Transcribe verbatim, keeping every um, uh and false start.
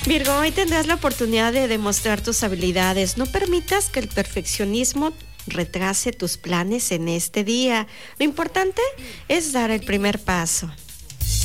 Virgo, hoy tendrás la oportunidad de demostrar tus habilidades. No permitas que el perfeccionismo retrase tus planes en este día. Lo importante es dar el primer paso.